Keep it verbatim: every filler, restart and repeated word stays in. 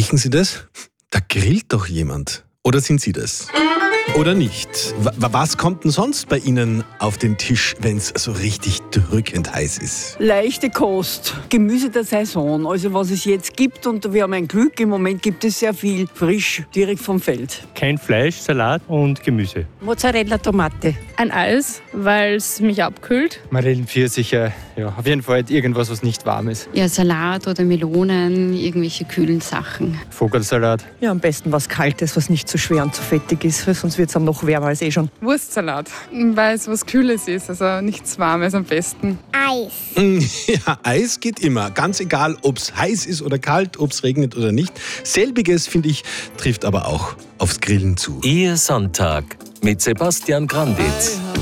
Riechen Sie das? Da grillt doch jemand. Oder sind Sie das? Oder nicht? W- Was kommt denn sonst bei Ihnen auf den Tisch, wenn es so richtig drückend heiß ist? Leichte Kost, Gemüse der Saison, also was es jetzt gibt, und wir haben ein Glück, im Moment gibt es sehr viel frisch, direkt vom Feld. Kein Fleisch, Salat und Gemüse. Mozzarella, Tomate. Ein Eis, weil es mich abkühlt. Marillen, Pfirsiche, ja, auf jeden Fall irgendwas, was nicht warm ist. Ja, Salat oder Melonen, irgendwelche kühlen Sachen. Vogelsalat. Ja, am besten was Kaltes, was nicht zu schwer und zu fettig ist, weil sonst wird es dann noch wärmer als eh schon. Wurstsalat, weil es was Kühles ist, also nichts Warmes am besten. Eis. Ja, Eis geht immer. Ganz egal, ob es heiß ist oder kalt, ob es regnet oder nicht. Selbiges, finde ich, trifft aber auch aufs Grillen zu. Ehe Sonntag mit Sebastian Granditz.